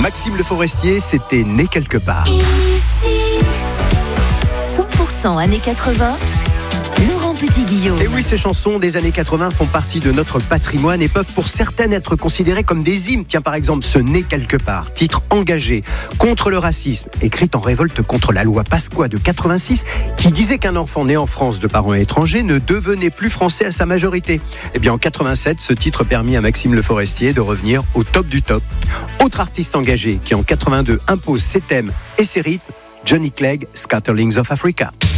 Maxime Le Forestier, c'était né quelque part. Ici, 100% années 80, Laurent Petit-Guillaume. Et oui, ces chansons des années 80 font partie de notre patrimoine et peuvent pour certaines être considérées comme des hymnes. Tiens, par exemple, ce Né quelque part, titre engagé contre le racisme, écrite en révolte contre la loi Pasqua de 86, qui disait qu'un enfant né en France de parents étrangers ne devenait plus français à sa majorité. Eh bien, en 87, ce titre permit à Maxime Le Forestier de revenir au top du top. Autre artiste engagé qui, en 82, impose ses thèmes et ses rythmes, Johnny Clegg, Scatterlings of Africa.